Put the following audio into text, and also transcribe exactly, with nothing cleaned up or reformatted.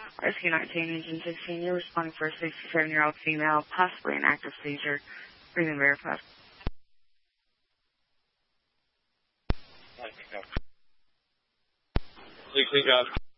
Rescue nineteen, Engine sixteen, you're responding for a sixty-seven-year-old female, possibly an active seizure. Breathing verified. Clean, clean job.